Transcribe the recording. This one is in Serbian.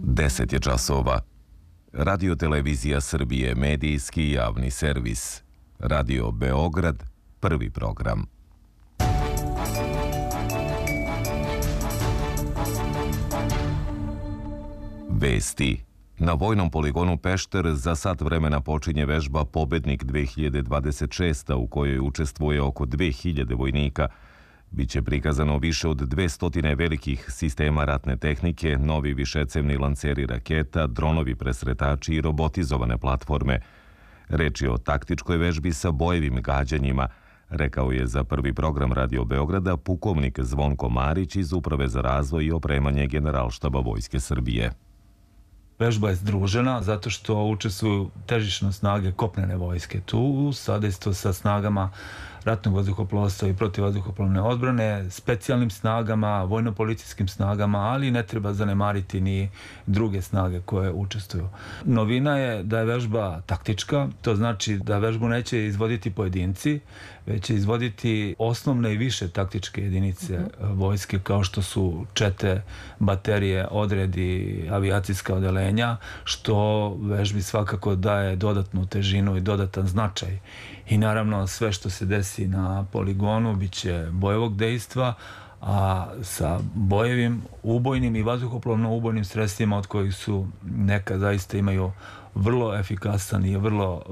10 je časova. Radio Televizija Srbije, medijski javni servis. Radio Beograd, prvi program. Vesti. Na vojnom poligonu Pešter za sat vremena počinje vežba Pobednik 2026, u kojoj učestvuje oko 2000 vojnika. Biće prikazano više od 200 velikih sistema ratne tehnike, novi višecevni lanceri raketa, dronovi presretači i robotizovane platforme. Reč je o taktičkoj vežbi sa bojevim gađanjima, rekao je za prvi program Radio Beograda pukovnik Zvonko Marić iz Uprave za razvoj i opremanje Generalštaba Vojske Srbije. Vežba je združena zato što učestvuju težišne snage kopnene vojske tu, sadejstvo sa snagama ratnog vazduhoplovstva i protivvazduhoplovne odbrane, specijalnim snagama, vojno-policijskim snagama, ali ne treba zanemariti ni druge snage koje učestvuju. Novina je da je vežba taktička, to znači da vežbu neće izvoditi pojedinci, već će izvoditi osnovne i više taktičke jedinice vojske, kao što su čete, baterije, odredi, avijacijska odeljenja, što vežbi svakako daje dodatnu težinu i dodatan značaj. I naravno sve što se desi na poligonu biće bojevog dejstva, a sa bojevim, ubojnim i vazduhoplovno-ubojnim sredstvima od kojih su neka zaista imaju vrlo efikasan i vrlo